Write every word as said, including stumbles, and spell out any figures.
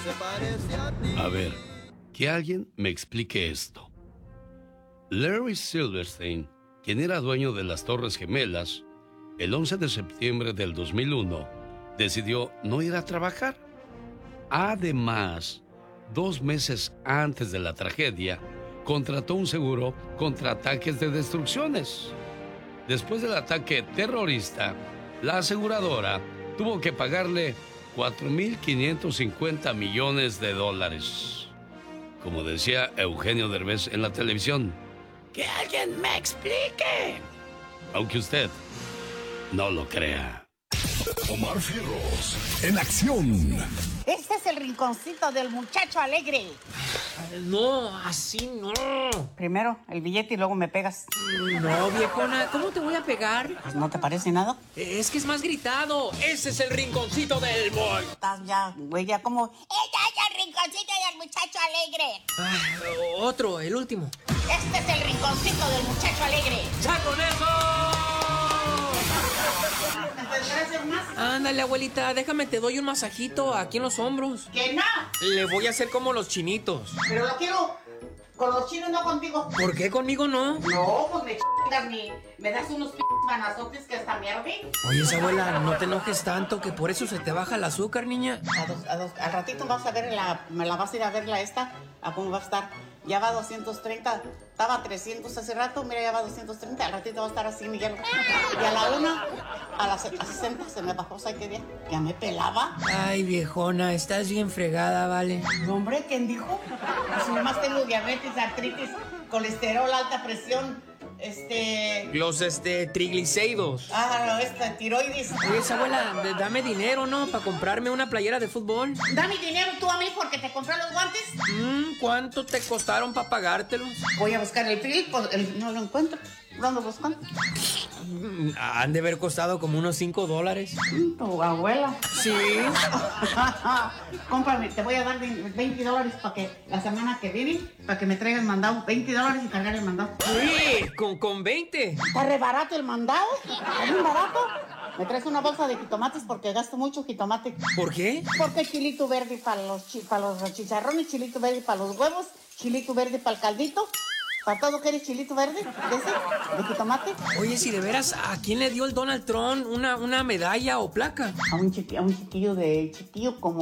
A ver, que alguien me explique esto. Larry Silverstein, quien era dueño de las Torres Gemelas, el once de septiembre del dos mil uno, decidió no ir a trabajar. Además, dos meses antes de la tragedia, contrató un seguro contra ataques de destrucciones. Después del ataque terrorista, la aseguradora tuvo que pagarle cuatro mil quinientos cincuenta millones de dólares. Como decía Eugenio Derbez en la televisión, ¡que alguien me explique! Aunque usted no lo crea. Omar Fierros, en acción. Este es el rinconcito del muchacho alegre. No, así no. Primero el billete y luego me pegas. No, viejona, ¿cómo te voy a pegar? Pues, ¿no te parece nada? Es que es más gritado. Ese es el rinconcito del boy. Estás ya, güey, ya como... ¡Ella es el rinconcito del muchacho alegre! Ah, otro, el último. Este es el rinconcito del muchacho alegre. ¡Ya con eso! Ándale, abuelita, déjame, te doy un masajito aquí en los hombros. ¡Que no! Le voy a hacer como los chinitos. Pero lo quiero con los chinos, no contigo. ¿Por qué conmigo no? No, pues me chingas, mi... me das unos p*** manazotes que hasta me arde. Oye, abuela, no te enojes tanto, que por eso se te baja el azúcar, niña. A dos, a dos, al ratito vas a ver la... me la vas a ir a ver la esta, a cómo va a estar. Ya va a doscientos treinta, estaba a trescientos hace rato, mira, ya va a doscientos treinta, al ratito va a estar así, Miguel. Y a la una, a las a sesenta se me bajó, ¿sabes qué día? Ya me pelaba. Ay, viejona, estás bien fregada, ¿vale? No, hombre, ¿quién dijo? Si nomás tengo diabetes, artritis, colesterol, alta presión, este... Los, este, triglicéridos. Ah, no, esta, tiroides. Oye, abuela, d- dame dinero, ¿no? Para comprarme una playera de fútbol. Dame dinero tú a mí porque te compré los guantes. Mm, ¿cuánto te costaron para pagártelos? Voy a buscar el film, pues, el- no lo encuentro. ¿Lo ando buscando? Mm, han de haber costado como unos cinco dólares. Tu abuela. Sí. Cómprame, te voy a dar veinte dólares para que la semana que viene, para que me traigan mandado. veinte dólares y cargar el mandado. Sí, con, con veinte. ¿Está re barato el mandado? ¿Es muy barato? Me traes una bolsa de jitomates porque gasto mucho jitomate. ¿Por qué? Porque chilito verde para los, chi- para los chicharrones, chilito verde para los huevos, chilito verde para el caldito. ¿Para todo quieres chilito verde? ¿De ese? ¿De jitomate? Oye, si de veras, ¿a quién le dio el Donald Trump una, una medalla o placa? A un, chiqui- a un chiquillo de chiquillo como